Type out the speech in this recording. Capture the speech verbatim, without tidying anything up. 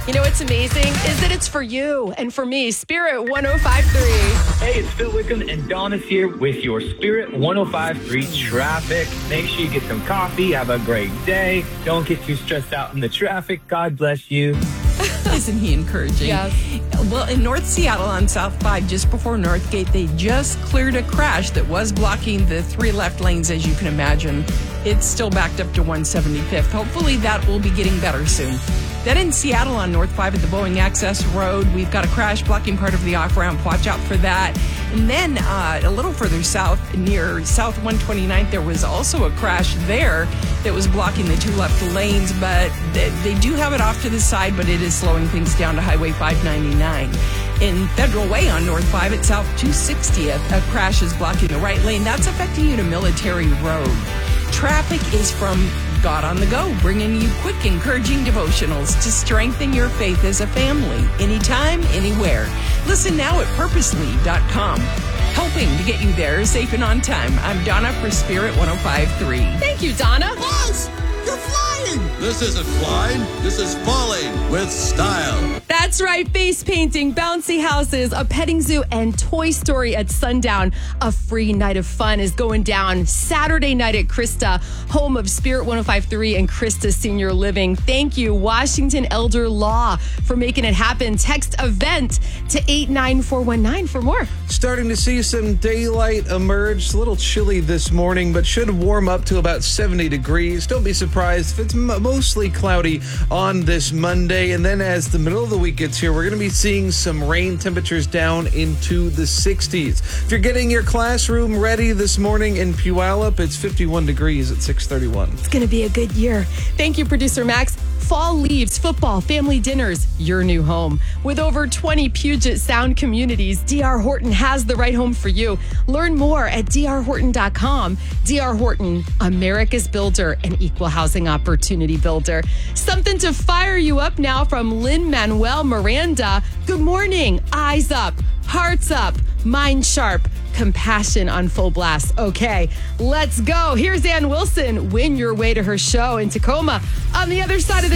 You know what's amazing is that it's for you and for me, Spirit one oh five point three. Hey, it's Phil Wickham and Donna's here with your Spirit one oh five point three traffic. Make sure you get some coffee. Have a great day. Don't get too stressed out in the traffic. God bless you. Isn't he encouraging? Yes. Well, in North Seattle on South five, just before Northgate, they just cleared a crash that was blocking the three left lanes, as you can imagine. It's still backed up to one seventy-fifth. Hopefully that will be getting better soon. Then in Seattle on North five at the Boeing Access Road, we've got a crash blocking part of the off-ramp. Watch out for that. And then uh, a little further south, near South one twenty-ninth, there was also a crash there that was blocking the two left lanes, but they, they do have it off to the side, but it is slowing things down to Highway five ninety-nine. In Federal Way on North five at South two sixtieth, a crash is blocking the right lane. That's affecting you to Military Road. Traffic is from God on the Go, bringing you quick, encouraging devotionals to strengthen your faith as a family, anytime, anywhere. Listen now at purposely dot com. Helping to get you there safe and on time. I'm Donna for Spirit one oh five point three. Thank you, Donna. Buzz, you're flying! This isn't flying, this is falling with style. That's right, face painting, bouncy houses, a petting zoo, and Toy Story at sundown. A free night of fun is going down Saturday night at Krista, home of Spirit one oh five point three and Krista Senior Living. Thank you, Washington Elder Law, for making it happen. Text EVENT to eight nine four one nine for more. Starting to see some daylight emerge. It's a little chilly this morning, but should warm up to about seventy degrees. Don't be surprised if it's m- mostly cloudy on this Monday. And then as the middle of the week gets here, we're going to be seeing some rain, temperatures down into the sixties. If you're getting your classroom ready this morning in Puyallup, it's fifty-one degrees at six thirty-one. It's going to be a good year. Thank you, Producer Max. Fall leaves, football, family dinners, your new home. With over twenty Puget Sound communities, D R. Horton has the right home for you. Learn more at d r horton dot com. D R. Horton, America's builder and equal housing opportunity builder. Something to fire you up now from Lin-Manuel Miranda. Good morning. Eyes up, hearts up, mind sharp, compassion on full blast. Okay, let's go. Here's Ann Wilson. Win your way to her show in Tacoma on the other side of the